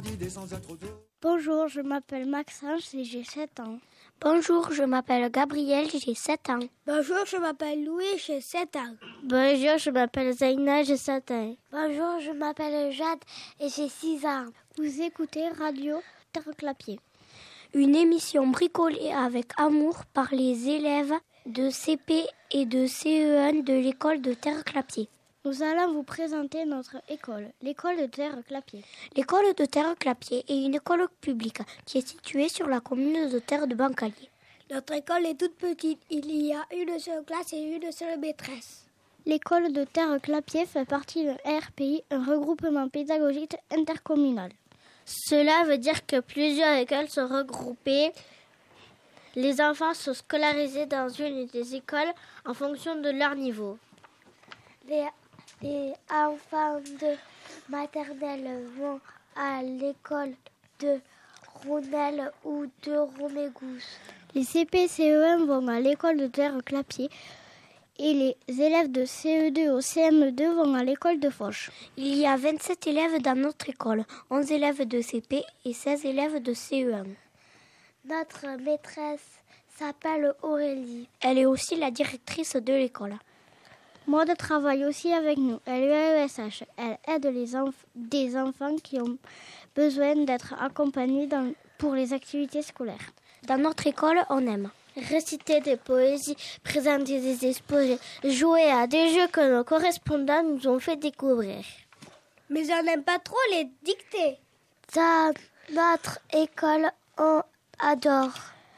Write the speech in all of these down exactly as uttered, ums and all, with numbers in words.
candide et sans être trop. Bonjour, je m'appelle Maxence et j'ai sept ans. Bonjour, je m'appelle Gabriel, j'ai sept ans. Bonjour, je m'appelle Louis, j'ai sept ans. Bonjour, je m'appelle Zaina, j'ai sept ans. Bonjour, je m'appelle Jade et j'ai six ans. Vous écoutez Radio Terre-Clapier. Une émission bricolée avec amour par les élèves de C P et de C E un de l'école de Terre-Clapier. Nous allons vous présenter notre école, l'école de Terre-Clapier. L'école de Terre-Clapier est une école publique qui est située sur la commune de Terre de Bancalier. Notre école est toute petite, il y a une seule classe et une seule maîtresse. L'école de Terre-Clapier fait partie d'un R P I, un regroupement pédagogique intercommunal. Cela veut dire que plusieurs écoles sont regroupées. Les enfants sont scolarisés dans une des écoles en fonction de leur niveau. Les, les enfants de maternelle vont à l'école de Ronelle ou de Romégousse. Les C P C E un vont à l'école de Terre-Clapier et les élèves de C E deux au C M deux vont à l'école de Foch. Il y a vingt-sept élèves dans notre école, onze élèves de C P et seize élèves de C E un. Notre maîtresse s'appelle Aurélie. Elle est aussi la directrice de l'école. Maud travaille aussi avec nous. Elle est A E S H. Elle aide les enf- des enfants qui ont besoin d'être accompagnés dans, pour les activités scolaires. Dans notre école, on aime réciter des poésies, présenter des exposés, jouer à des jeux que nos correspondants nous ont fait découvrir. Mais on n'aime pas trop les dictées. Dans notre école, on adore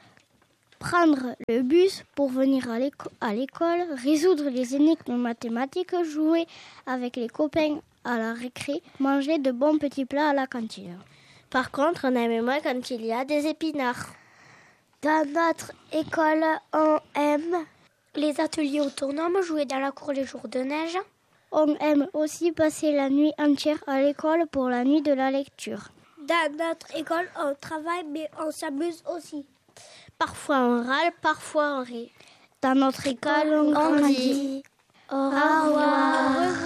prendre le bus pour venir à, l'éco- à l'école, résoudre les énigmes mathématiques, jouer avec les copains à la récré, manger de bons petits plats à la cantine. Par contre, on aime moins quand il y a des épinards. Dans notre école, on aime les ateliers autonomes, jouer dans la cour les jours de neige. On aime aussi passer la nuit entière à l'école pour la nuit de la lecture. Dans notre école, on travaille mais on s'amuse aussi. Parfois on râle, parfois on rit. Dans notre école, on, on grandit. Au revoir.